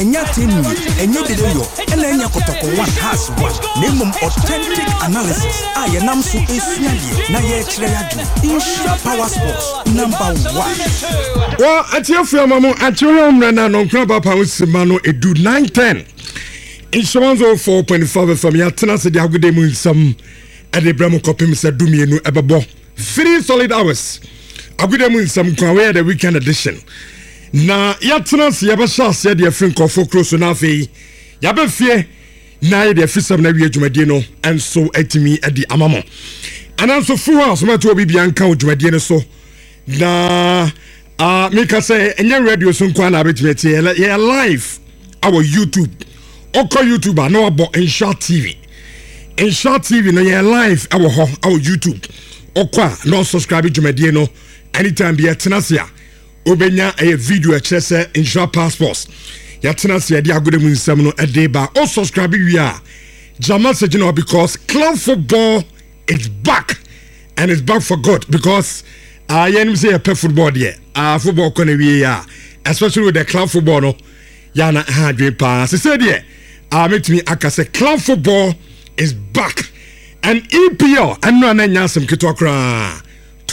enya tenu enye dedeyo ena enya kotoko one has one nemum authentic analysis ayenam so esuade na ye kire yadu Insha Power Sports number 1 well atiafia mamu atiro mrena no nkra papa usima no edu 910 Insurance 4.5 from ya tenase de agode mu nsam ade bramo kopim se dumienu ebebo 3 solid hours agode mu nsam kwa we the weekend edition na ya tenase ya ba shase de afrin kofo kroso na afei ya ba fie na ye de afisam na wi adwumade no enso atimi adi amamo ananso fuwa so mato obi bianka adwumade no so na meka say enye radio so nkwa na abetime tie ya live our YouTube Oko YouTube no abo Insha TV. Insha TV no ye live our YouTube. Okwa no subscribe dwumadie no anytime be atenasia. Obenya a video a chese Insha Passports. Ya tenasia de agode mu nsam no edeba. O subscribe we are. Jama say no because club football is back and it's back for good because yenim say a football there. Football kono we ya. Especially with the club football no. Ya na hadwe pa. Se say there metimi akase club football is back and EPL and no anyasem kitokra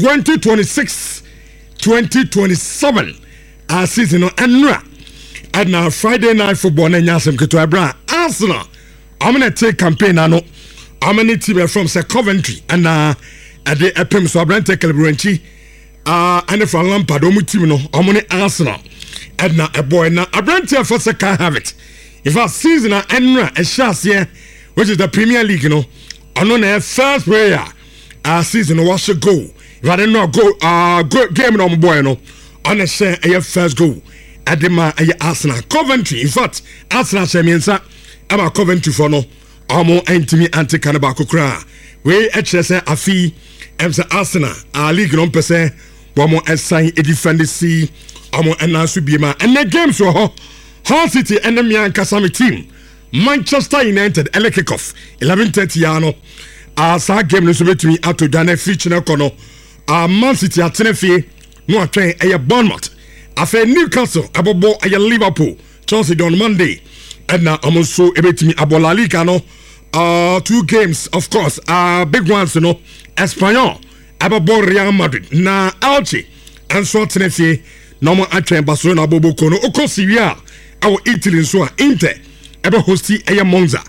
2026-2027 season no enra and now Friday night football anyasem kitobra Arsenal I'm gonna take campaign ano I'm gonna team from Coventry and at the epim so brand take Calibranchi and from Lampard omu team no I'm gonna Arsenal and now a boy now a brand team for can have it. If our season enra a chance here, which is the Premier League, you know, on the first player season was should go. If I didn't know go game on boy, no, on the share a first goal at the Arsenal Coventry. In fact, Arsenal means I'm a Coventry for no, I'm more anti Canabako cry. We HSA a fee, Arsenal, our league non per se, one more assign a defender see, I'm more and the games were. Hull City and the Mian Kasami team. Manchester United ele kickoff 11:30 yano. Sa game no so betumi ato dane feature kono. Man City atenefie no atwen eye Bournemouth. Afa Newcastle abobo eye Liverpool. Chelsea on Monday. And now also ebetumi abola liga no. 2 games of course. Big ones you know. Espanyol abobo Real Madrid. Na Elche and so atenefie no mo atwen Barcelona abobo kono. Oko Syria our Italy so Inter ebe hosti eye Monza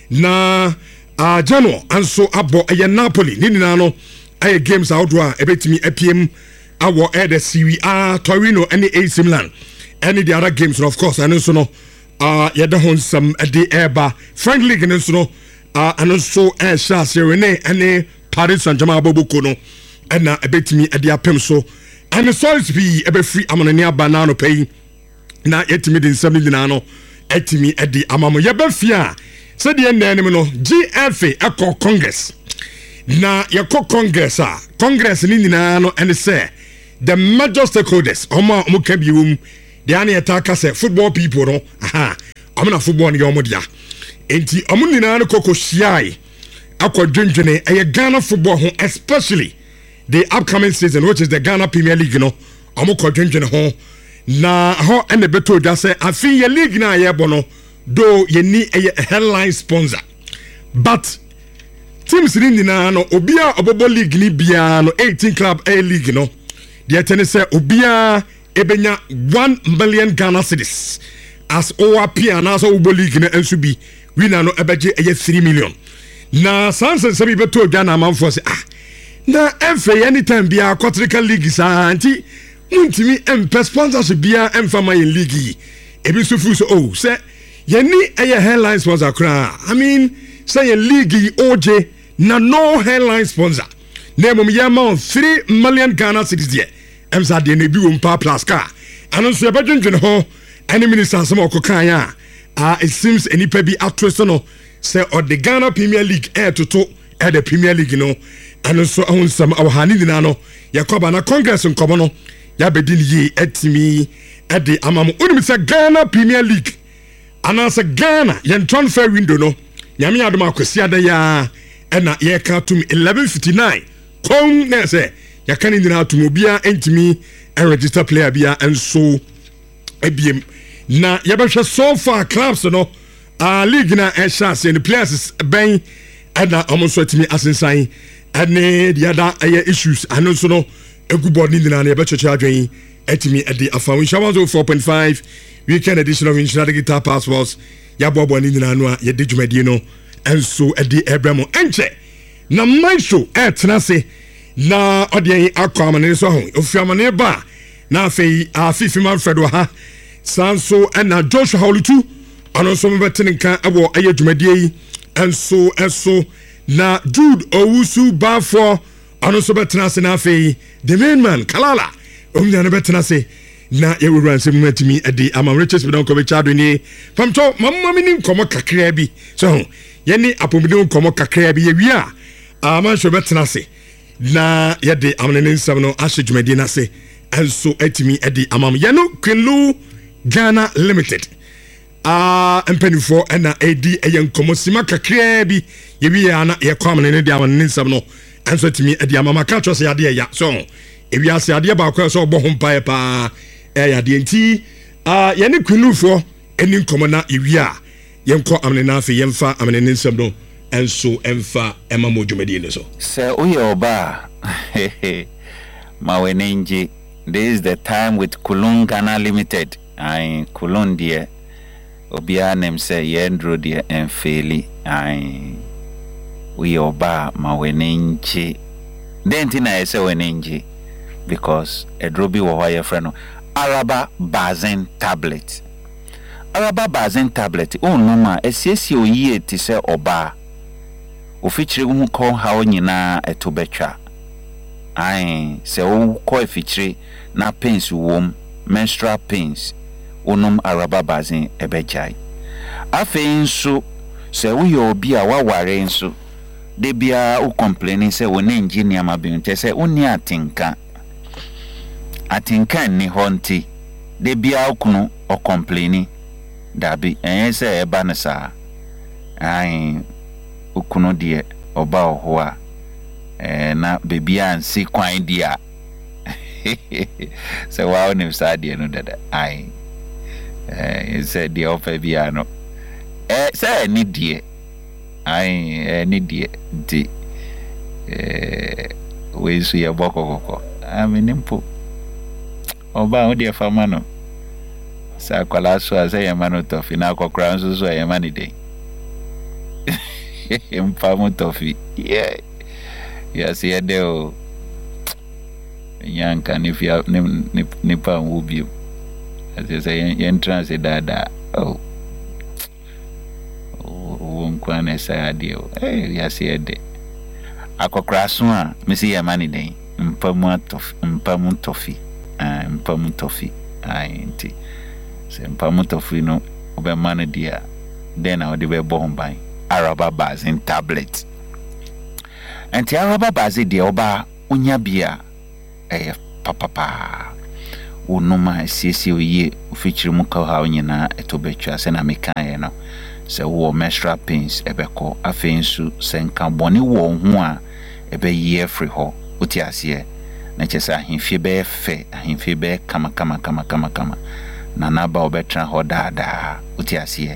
na Genoa and so abo eye Napoli ni no eye games outdoor ebetimi epiem our the Serie A Torino and the AC Milan and the other games of course and so no yeda hon some the eba French league and so no and so Charles Rene and Paris Saint-Germain bobuko no and na ebetimi e dia pem so and so is be ebe free amonania banana pay na yetimi din sam ni no etimi edi amamo yebafia se de ennem no GFA eko congress na yeko congress ni nyina no and say the major stakeholders omo ka biwum de ana yetaka say football people no omo na football ni omo dia enti omo nyina no koko shiai akwadwendwene Ghana football ho especially the upcoming season which is the Ghana Premier League no omo kwadwendwene ho na ho ene beto da say afi ye league na ye bono do ye ni a headline sponsor but teams ni nyina no obia obobo league ni bia no 18 club A league no de tene say obia ebenya 1 million Ghana cedis as OAP na so obobo league na enso bi winner no ebeje 3 million na sansen sabi beto da na manfo say na every anytime bia quadrical league sa anti Untimi empe sponsorship bia emfama in league ebi so fu so say ye ni headline sponsor kra I mean say ye league OJ na no headline sponsor na mum ye ma 3 million Ghana cedis there emsa de na bi wo mpa plus car and so ye bedwendwen ho any minister some okokan ya it seems any bi atreso no say or the Ghana Premier League to the Premier League no and so on some our hani na no yakoba na congress nkomo no ya bedin ye etimi ede amamo unim say Ghana Premier League anasa Ghana yen transfer window no nyame adom akwasi ada ya na ye ka tum 11:59 kon na say ya kan ndina atum obia entimi register player bia enso ebiem na yɛbɛhwɛ so far clubs no league na ɛhyɛ ase the players bɛn ɛna ɔmo nso atumi asensan ɛne the other ɛyɛ issues ano nso no egu board ne nyinaa na yɛbɛkyɛkyɛ adwen atumi ɛde afa Nhyira 104.5 weekend edition of Nhyira Digital Passports yɛaboaboa ne nyinaa no a yɛde dwumadie no ɛnso ɛde ɛbrɛ mo ɛnkyɛ na maestro ɛtena se na ɔde akɔ amane so ho ofiamane ba na afei afifi Manfred wɔ ha sanso ɛna Joshua Holutu ɔno nso mbɛtene nka ɛwɔ ɛyɛ dwumadie yi ɛnso na Jude Owusu Bafo ɔno nso bɛtena se na afei the main man Kalala ɔmunya no bɛtena se na yɛwura nsɛm mu atumi ɛde Amam Riches bɛdɔn kɔ bɛkyado ni pamtɔ mamma mi ni nkɔmɔ kakra bi so yɛne apɔmuden nkɔmɔ kakra bi yɛwie a amanhwɛ bɛtena se na yɛde amane ne nsɛm no ahyɛ dwumadie no ase ɛnso atumi ɛde amam yɛno Quinlu Ghana Limited mpanifo ɛna ɛdi ɛyɛ nkɔmɔ sima kakra bi yɛwie a na yɛkɔ amane ne de amane ne nsɛm no ɛnso atumi ɛde amam aka kyerɛ sɛ yadeɛ ya so ewi ase adeɛ baako sɛ ɔbɔ ho mpaeɛ paa ɛyɛ adeɛ nti yɛne Quinlufoɔ ɛni nkɔmɔ na yɛwie a yɛnkɔ amane na afei yɛmfa amane ne nsɛm no enso emfa ema mo dwumadie ne so se uye oba mawenenji this is the time with Kulun Ghana Limited ai Kulun die obia nem se yendro die enfeli ai uye oba mawenenji denti na ese wenenji because edrobi wo hwa friend no Araba Bazen tablet onuma esiesi oyi ti se oba ofichire hu ko ha onyina etobetwa ai se o ko efichire na pains wom menstrual pains onum Araba Bazen ebejai afei nso se wo ye obi a waware nso de bia o complaining se wo na engineer ma bi nte se oni atinka ni honti de bia okunu o complaining dabi se eba ne sa ai okuno de oba oho a na bebia ansi kwan dia se wa onim sa de no dada ai se de ofa bia no se ni die ai ni die di we su ye bokokoko aminimpo oba o de fama no sa kwala so ase ye manu tofi na akokra nso so ye mani de Mpamu tofi ya si de o yanka nifia nipa wubi ase se yen trans dada o nkwane sa ade o ya si de akokra so a mesi ye mani de mpamu tofi nti se mpamu tofi no obe mani dia then I would be born by Araba Bazen tablet. And the Araba Bazen de oba unyabia papa unuma sisi ye feature muka ha onyina etobetwa se na meka ye no se wo menstrual pains ebeko afensu se nka boni wo ho a ebe ye free ho uti ase na chesa ahimfie be fe ahimfie be kama na naba obetra ho dada uti ase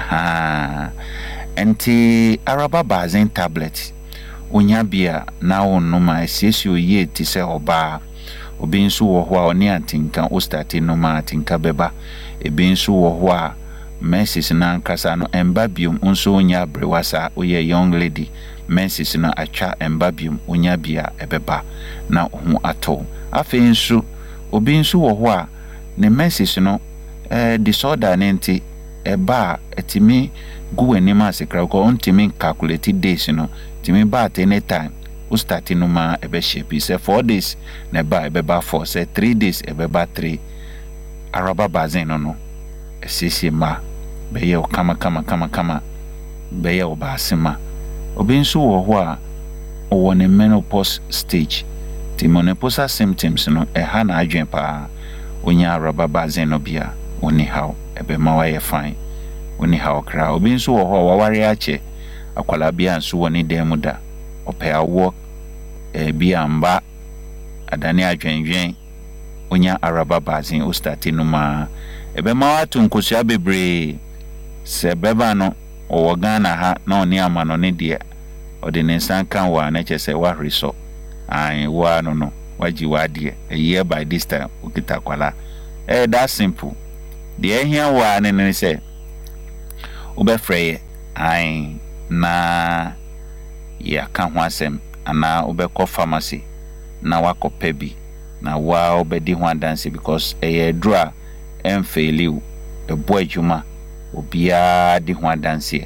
enti Araba Bazen tablet unyabia na onuma sisi ye ti se oba obi nso wo ho a oni atinka o start no ma atinka beba ebi nso wo ho a menses na nkasa no embabium nso onya brewasa oye young lady menses na atwa embabium onya bia ebeba na ho ato afi nso obi nso wo ho a ne menses no disorder nenti eba etimi go enima sekra ko ontimi calculate days no timi ba at any time o start no ma ebe shape say 4 days na ba ebe ba 4 say 3 days ebe ba 3 Araba Bazen no esisi ma be ye o kama be ye o ba sema obi nso wo ho a o won menopause stage ti menopausal symptoms no ha na adwen pa onya Araba Bazen no bia oni how ebe ma wa ye fine oni how kra obi nso wo ho waware ache akwala bia nso woni dem da ope awo bia mba adane adwenwen onya Araba Bazen o start no ma ebema watu nkosua bebre se beba no owo Ghana ha na oni ama no ne de ode ne nsan kan wa na chese wa hreso an wa no waji wa de a year by this time okita kwala that simple the here wa ne se obefreye an na ya kan ho asem ana obekọ pharmacy na wakọ bi na wa obedi ho dance because dra emfeeliu ebo adwuma obia di ho dance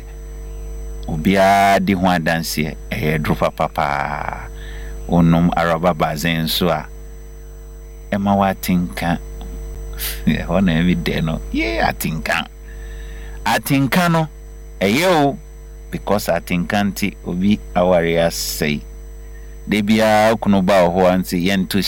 dro papa onum araba bazen so a ema watinka hona evi de no atinka no o because atinkanti obi awaria say de bia kuno ba ho anti yentu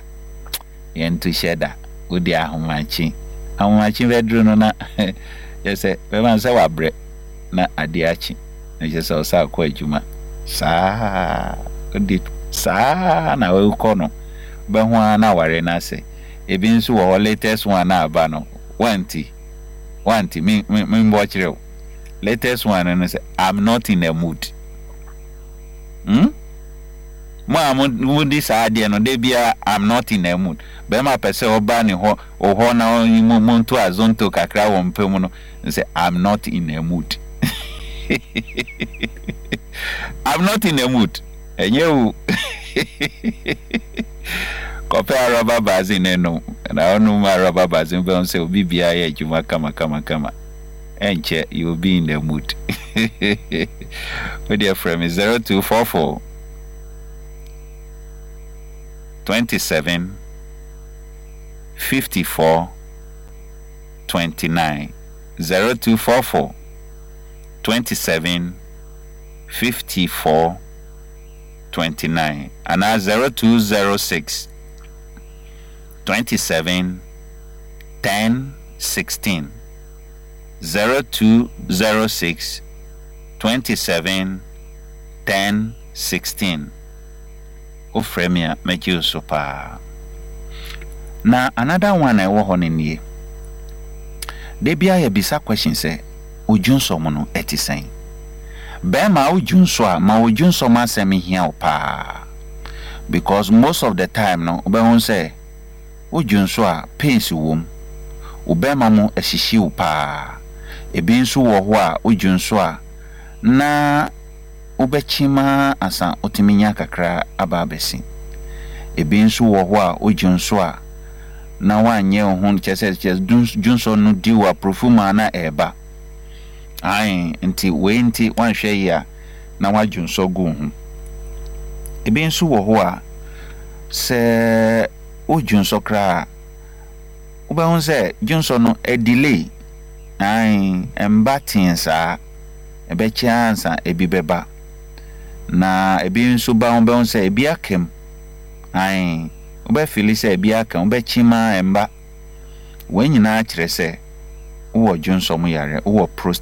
sheda odi ahomachi vedru no na yese beman se wabre na adiachi na yese o sa kwa adwuma saa odi saa na we kono be ho na ware na se ebi nso wo latest one na aba no wanti me mbo chire latest one and say I'm not in a mood. Mood this idea no dey bia I'm not in a mood. Be ma pese oba ni ho na monto azonto kakra wo mpemu no say I'm not in a mood. I'm not in a mood. Enye kope araba bazin eno na onu ma araba bazin be on say obi bia ya juma kama enche you will be in the mood. My dear friend is 0244 27 54 29 0244 27 54 29 and 0206 27 10 16 0206 27 10 16 Ofremia make you super. Na another one I wo hono nie. De bia ya bisa question say ojunso mo no etisen. Be ma ojunso a ma ojunso ma semi hia opa. Because most of the time no be won say ojunso a pains wom. Obe ma mo ehihie opa. Ebi nso wo ho a ojunso a na ubechima asa otiminya kakra ababesi ebi nso wo ho a ojunso a na wanye ho chese junso no diwa profuma na eba ai nti we nti wanhwe ya na wajunso go ho ebi nso wo ho a se ojunso kra ubehun se junso no e delay ai embatinsa ebe chance ebi beba na ebi nso ba on be on say ebi akem ai oba fili say ebi akem oba chima emba we nyina akire say wo dwonso mo yare wo